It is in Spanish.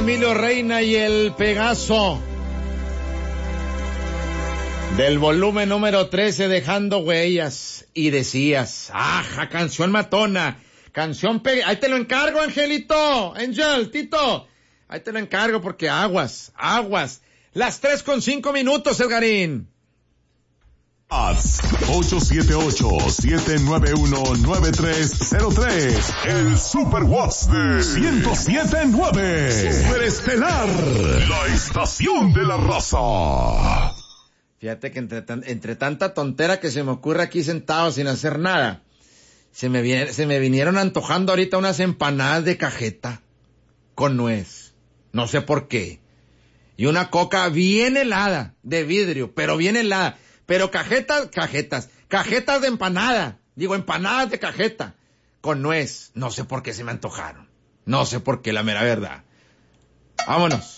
Emilio Reina y el Pegaso. Del volumen número 13, Dejando Huellas. Y decías, ¡aja! Canción matona. Ahí te lo encargo, Angelito. Tito. Ahí te lo encargo porque aguas. Las 3:05, Edgarín. 878-791-9303. El Super WhatsApp de 107.9. Super Estelar. La estación de la raza. Fíjate que entre tanta tontera que se me ocurre aquí sentado sin hacer nada, se me vinieron antojando ahorita unas empanadas de cajeta con nuez. No sé por qué. Y una coca bien helada, de vidrio, pero bien helada. Pero cajetas de empanada. Digo, empanadas de cajeta con nuez. No sé por qué se me antojaron. No sé por qué, la mera verdad. Vámonos.